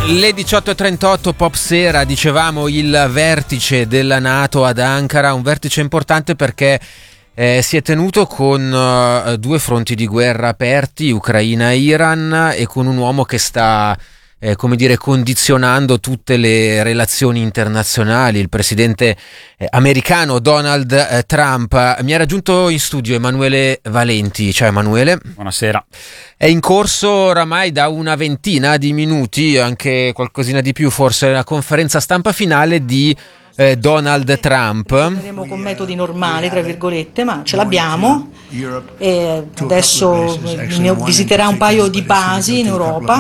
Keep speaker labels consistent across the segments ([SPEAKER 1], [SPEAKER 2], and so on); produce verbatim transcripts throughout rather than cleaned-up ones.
[SPEAKER 1] Le diciotto e trentotto, Pop Sera, dicevamo il vertice della NATO ad Ankara, un vertice importante perché eh, si è tenuto con uh, due fronti di guerra aperti, Ucraina e Iran, e con un uomo che sta eh, come dire condizionando tutte le relazioni internazionali, il presidente eh, americano Donald eh, Trump. Mi ha raggiunto in studio Emanuele Valenti. Ciao Emanuele.
[SPEAKER 2] Buonasera.
[SPEAKER 1] È in corso oramai da una ventina di minuti, anche qualcosina di più forse, la conferenza stampa finale di eh, Donald Trump.
[SPEAKER 3] Faremo con metodi normali, tra virgolette, ma ce l'abbiamo. E adesso ne visiterà un paio di basi in Europa,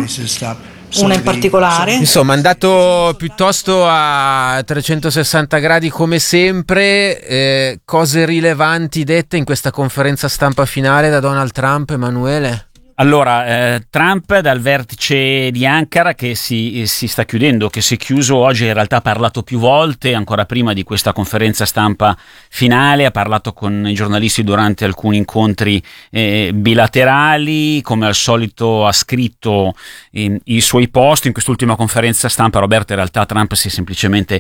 [SPEAKER 3] una in particolare.
[SPEAKER 1] Insomma, è andato piuttosto a trecentosessanta gradi come sempre. Eh, cose rilevanti dette in questa conferenza stampa finale da Donald Trump, Emanuele?
[SPEAKER 2] Allora, eh, Trump dal vertice di Ankara che si, si sta chiudendo, che si è chiuso oggi, in realtà ha parlato più volte, ancora prima di questa conferenza stampa finale, ha parlato con i giornalisti durante alcuni incontri eh, bilaterali, come al solito ha scritto eh, i suoi post. In quest'ultima conferenza stampa, Roberto, in realtà Trump si è semplicemente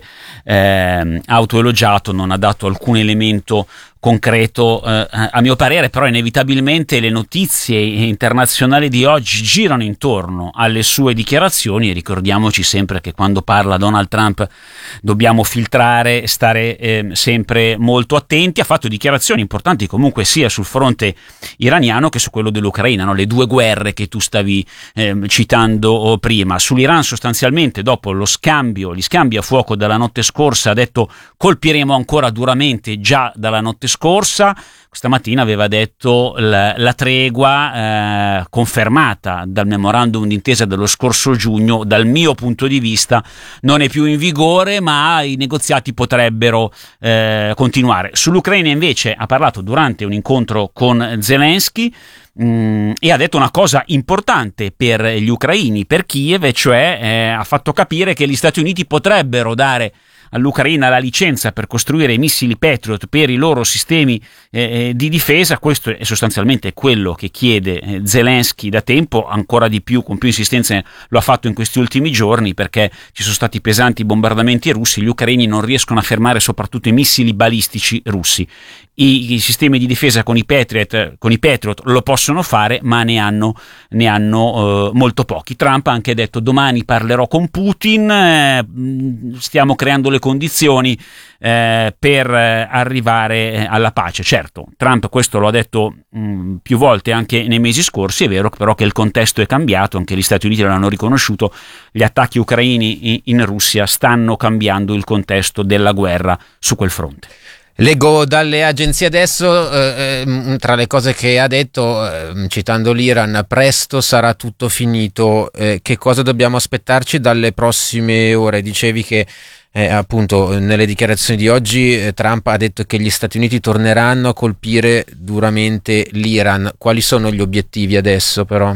[SPEAKER 2] eh, autoelogiato, non ha dato alcun elemento concreto eh, a mio parere, però inevitabilmente le notizie internazionali di oggi girano intorno alle sue dichiarazioni, e ricordiamoci sempre che quando parla Donald Trump dobbiamo filtrare, stare eh, sempre molto attenti. Ha fatto dichiarazioni importanti comunque sia sul fronte iraniano che su quello dell'Ucraina, no? Le due guerre che tu stavi eh, citando prima. Sull'Iran sostanzialmente, dopo lo scambio, gli scambi a fuoco della notte scorsa, ha detto colpiremo ancora duramente già dalla notte scorsa. Questa mattina aveva detto la, la tregua eh, confermata dal memorandum d'intesa dello scorso giugno, dal mio punto di vista non è più in vigore, ma i negoziati potrebbero eh, continuare. Sull'Ucraina invece ha parlato durante un incontro con Zelensky mh, e ha detto una cosa importante per gli ucraini, per Kiev, cioè eh, ha fatto capire che gli Stati Uniti potrebbero dare all'Ucraina la licenza per costruire i missili Patriot per i loro sistemi eh, di difesa. Questo è sostanzialmente quello che chiede eh, Zelensky da tempo, ancora di più, con più insistenza lo ha fatto in questi ultimi giorni, perché ci sono stati pesanti bombardamenti russi, gli ucraini non riescono a fermare soprattutto i missili balistici russi. I, i sistemi di difesa con i Patriot, con i Patriot lo possono fare, ma ne hanno, ne hanno eh, molto pochi. Trump ha anche detto domani parlerò con Putin, eh, stiamo creando le condizioni eh, per eh, arrivare alla pace. Certo, Trump questo lo ha detto mh, più volte anche nei mesi scorsi. È vero però che il contesto è cambiato, anche gli Stati Uniti l'hanno riconosciuto, gli attacchi ucraini in, in Russia stanno cambiando il contesto della guerra su quel fronte.
[SPEAKER 1] Leggo dalle agenzie adesso, eh, tra le cose che ha detto, eh, citando l'Iran, presto sarà tutto finito. Eh, che cosa dobbiamo aspettarci dalle prossime ore? Dicevi che eh, appunto nelle dichiarazioni di oggi eh, Trump ha detto che gli Stati Uniti torneranno a colpire duramente l'Iran. Quali sono gli obiettivi adesso però?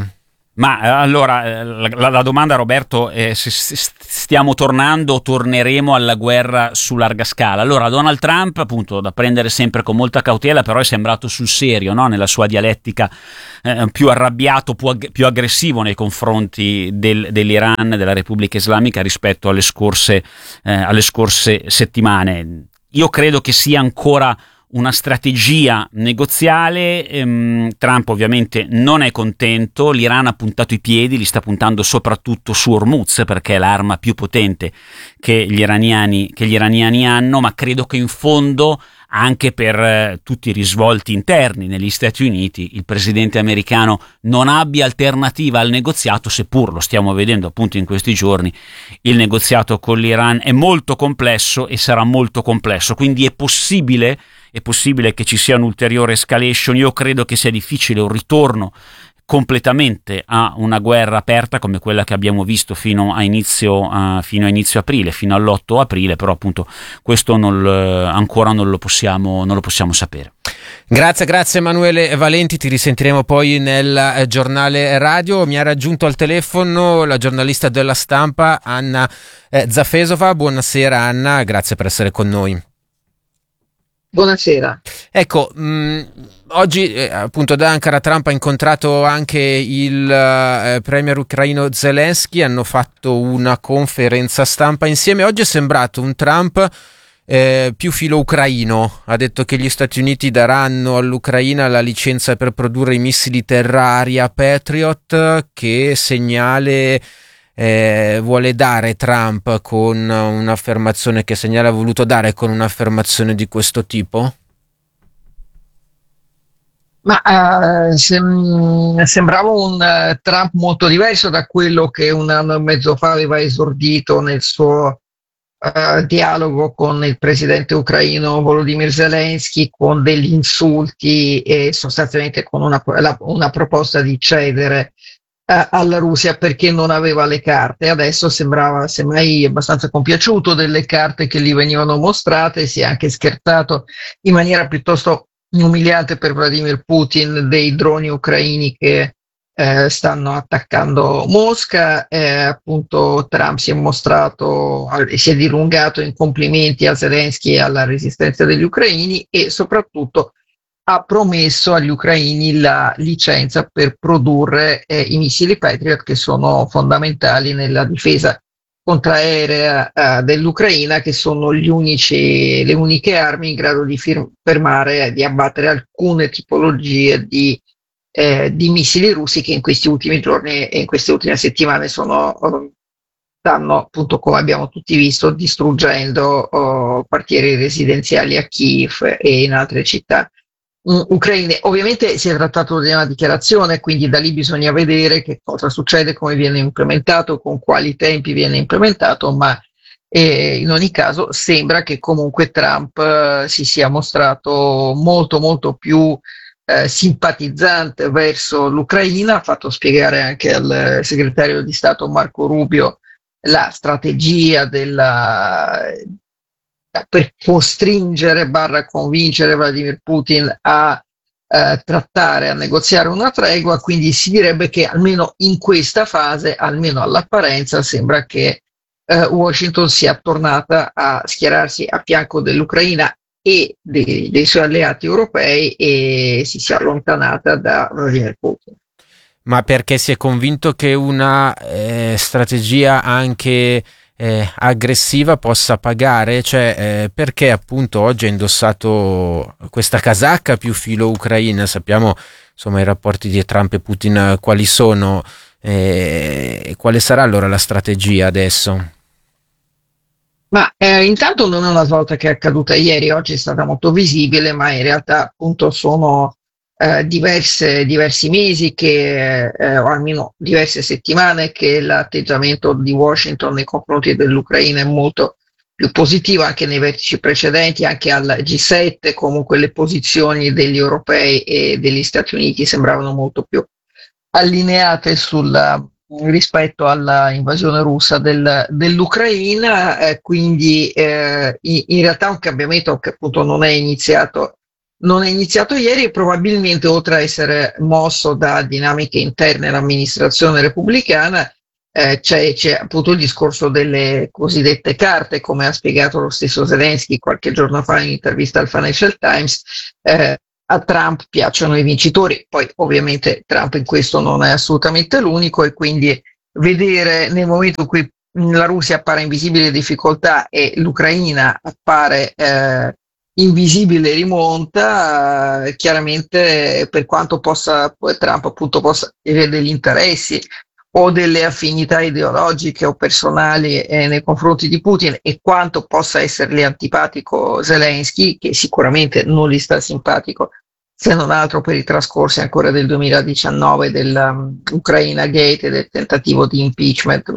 [SPEAKER 2] Ma allora la, la domanda, Roberto, è se stiamo tornando o torneremo alla guerra su larga scala. Allora Donald Trump, appunto, da prendere sempre con molta cautela, però è sembrato sul serio, no? Nella sua dialettica eh, più arrabbiato, più, ag- più aggressivo nei confronti del, dell'Iran, della Repubblica Islamica rispetto alle scorse, eh, alle scorse settimane. Io credo che sia ancora una strategia negoziale. ehm, Trump ovviamente non è contento, l'Iran ha puntato i piedi, li sta puntando soprattutto su Hormuz, perché è l'arma più potente che gli iraniani, che gli iraniani hanno, ma credo che in fondo, anche per eh, tutti i risvolti interni negli Stati Uniti, il presidente americano non abbia alternativa al negoziato, seppur lo stiamo vedendo appunto in questi giorni. Il negoziato con l'Iran è molto complesso e sarà molto complesso, quindi è possibile È possibile che ci sia un'ulteriore escalation. Io credo che sia difficile un ritorno completamente a una guerra aperta come quella che abbiamo visto fino a inizio, uh, fino a inizio aprile, fino all'otto aprile, però appunto questo non, uh, ancora non lo possiamo, non lo possiamo sapere.
[SPEAKER 1] Grazie, grazie Emanuele Valenti, ti risentiremo poi nel giornale radio. Mi ha raggiunto al telefono la giornalista della Stampa Anna eh, Zafesova. Buonasera Anna, grazie per essere con noi.
[SPEAKER 4] Buonasera.
[SPEAKER 1] Ecco, mh, oggi eh, appunto ad Ankara Trump ha incontrato anche il eh, premier ucraino Zelensky, hanno fatto una conferenza stampa insieme. Oggi è sembrato un Trump eh, più filo ucraino, ha detto che gli Stati Uniti daranno all'Ucraina la licenza per produrre i missili terra-aria Patriot. Che segnale eh, vuole dare Trump con un'affermazione, che segnale ha voluto dare con un'affermazione di questo tipo?
[SPEAKER 4] Ma uh, sem- sembrava un uh, Trump molto diverso da quello che un anno e mezzo fa aveva esordito nel suo uh, dialogo con il presidente ucraino Volodymyr Zelensky, con degli insulti e sostanzialmente con una, la, una proposta di cedere uh, alla Russia perché non aveva le carte. Adesso sembrava semmai abbastanza compiaciuto delle carte che gli venivano mostrate, si è anche scherzato in maniera piuttosto umiliante per Vladimir Putin dei droni ucraini che eh, stanno attaccando Mosca. Eh, appunto Trump si è mostrato, si è dilungato in complimenti a Zelensky e alla resistenza degli ucraini, e soprattutto ha promesso agli ucraini la licenza per produrre eh, i missili Patriot, che sono fondamentali nella difesa contraerea uh, dell'Ucraina, che sono gli unici, le uniche armi in grado di fir- fermare e di abbattere alcune tipologie di, eh, di missili russi che in questi ultimi giorni e in queste ultime settimane sono, uh, stanno, appunto, come abbiamo tutti visto, distruggendo uh, quartieri residenziali a Kiev e in altre città ucraine. Ovviamente si è trattato di una dichiarazione, quindi da lì bisogna vedere che cosa succede, come viene implementato, con quali tempi viene implementato, ma eh, in ogni caso sembra che comunque Trump eh, si sia mostrato molto molto più eh, simpatizzante verso l'Ucraina. Ha fatto spiegare anche al segretario di Stato Marco Rubio la strategia della per costringere barra convincere Vladimir Putin a eh, trattare, a negoziare una tregua. Quindi si direbbe che almeno in questa fase, almeno all'apparenza, sembra che eh, Washington sia tornata a schierarsi a fianco dell'Ucraina e dei, dei suoi alleati europei e si sia allontanata da Vladimir Putin.
[SPEAKER 1] Ma perché si è convinto che una eh, strategia anche Eh, aggressiva possa pagare? Cioè eh, perché appunto oggi ha indossato questa casacca più filo ucraina? Sappiamo insomma i rapporti di Trump e Putin eh, quali sono, e eh, quale sarà allora la strategia adesso?
[SPEAKER 4] Ma eh, intanto non è una svolta che è accaduta ieri, oggi è stata molto visibile, ma in realtà appunto sono eh, diverse, diversi mesi che, eh, o almeno diverse settimane, che l'atteggiamento di Washington nei confronti dell'Ucraina è molto più positivo. Anche nei vertici precedenti, anche al G sette, comunque le posizioni degli europei e degli Stati Uniti sembravano molto più allineate sul, rispetto alla invasione russa del, dell'Ucraina, eh, quindi eh, in, in realtà un cambiamento che appunto non è iniziato non è iniziato ieri, e probabilmente, oltre a essere mosso da dinamiche interne all'amministrazione repubblicana, eh, c'è, c'è appunto il discorso delle cosiddette carte, come ha spiegato lo stesso Zelensky qualche giorno fa in un'intervista al Financial Times. eh, A Trump piacciono i vincitori, poi ovviamente Trump in questo non è assolutamente l'unico, e quindi vedere nel momento in cui la Russia appare in visibile difficoltà e l'Ucraina appare eh, invisibile rimonta, eh, chiaramente, per quanto possa Trump appunto possa avere degli interessi o delle affinità ideologiche o personali eh, nei confronti di Putin, e quanto possa essergli antipatico Zelensky, che sicuramente non gli sta simpatico, se non altro per i trascorsi ancora del duemiladiciannove dell'Ucraina um, Gate e del tentativo di impeachment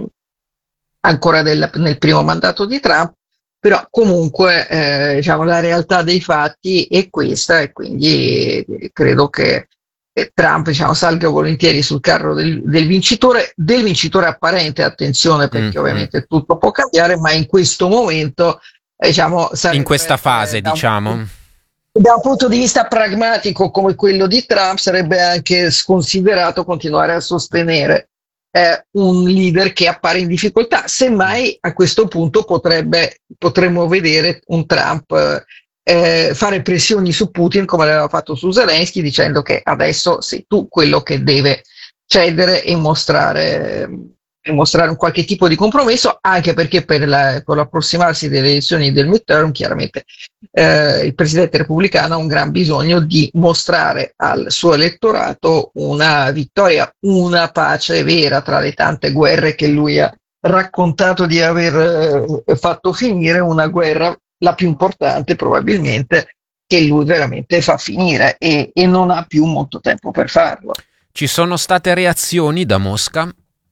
[SPEAKER 4] ancora del, nel primo mandato di Trump. Però comunque eh, diciamo, la realtà dei fatti è questa, e quindi eh, credo che eh, Trump diciamo, salga volentieri sul carro del, del vincitore, del vincitore apparente, attenzione, perché mm, ovviamente mm. tutto può cambiare, ma in questo momento eh, diciamo, sarebbe,
[SPEAKER 1] in questa fase
[SPEAKER 4] eh, da
[SPEAKER 1] diciamo
[SPEAKER 4] un, da un punto di vista pragmatico come quello di Trump, sarebbe anche sconsiderato continuare a sostenere Eh, un leader che appare in difficoltà. Semmai a questo punto potrebbe, potremmo vedere un Trump eh, fare pressioni su Putin come l'aveva fatto su Zelensky, dicendo che adesso sei tu quello che deve cedere e mostrare, e mostrare un qualche tipo di compromesso, anche perché per, la, per l'approssimarsi delle elezioni del midterm chiaramente eh, il presidente repubblicano ha un gran bisogno di mostrare al suo elettorato una vittoria, una pace vera tra le tante guerre che lui ha raccontato di aver eh, fatto finire, una guerra, la più importante probabilmente, che lui veramente fa finire, e, e non ha più molto tempo per farlo.
[SPEAKER 1] Ci sono state reazioni da Mosca?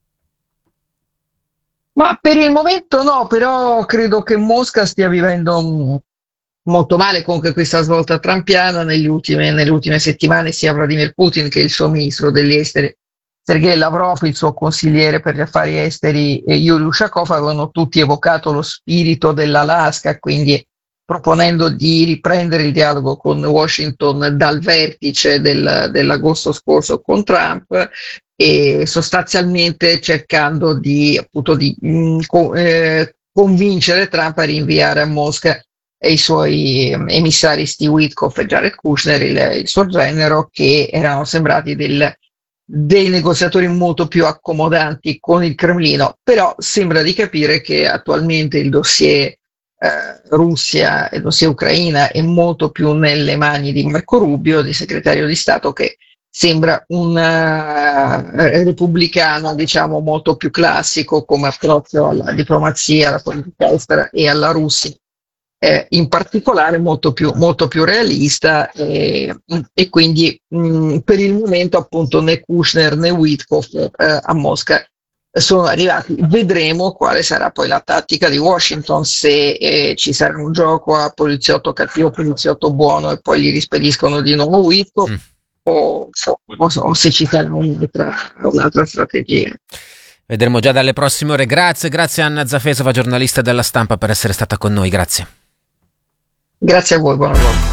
[SPEAKER 4] Ma per il momento no, però credo che Mosca stia vivendo molto male comunque questa svolta trumpiana. Negli ultime, nelle ultime settimane sia Vladimir Putin che il suo ministro degli esteri Sergei Lavrov, il suo consigliere per gli affari esteri Yuri Ushakov, avevano tutti evocato lo spirito dell'Alaska, quindi proponendo di riprendere il dialogo con Washington dal vertice del, dell'agosto scorso con Trump, e sostanzialmente cercando di, appunto, di mh, co- eh, convincere Trump a rinviare a Mosca e i suoi emissari Steve Witkoff e Jared Kushner, il, il suo genero, che erano sembrati del, dei negoziatori molto più accomodanti con il Cremlino. Però sembra di capire che attualmente il dossier eh, Russia e il dossier Ucraina è molto più nelle mani di Marco Rubio, di segretario di Stato, che sembra un uh, repubblicano, diciamo, molto più classico come approccio alla diplomazia, alla politica estera e alla Russia, eh, in particolare molto più, molto più realista, e, e quindi mh, per il momento appunto né Kushner né Witkoff eh, a Mosca sono arrivati. Vedremo quale sarà poi la tattica di Washington, se eh, ci sarà un gioco a poliziotto cattivo, poliziotto buono, e poi gli rispediscono di nuovo Witkoff. Mm. O, o, o se ci sarà un'altra, un'altra strategia.
[SPEAKER 1] Vedremo già dalle prossime ore. Grazie, grazie Anna Zafesova, giornalista della Stampa, per essere stata con noi. Grazie.
[SPEAKER 4] Grazie a voi, buon lavoro.